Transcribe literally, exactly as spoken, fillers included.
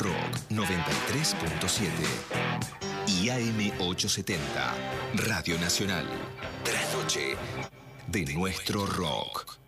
Rock noventa y tres punto siete y A M ochocientos setenta, Radio Nacional. Trasnoche de nuestro rock.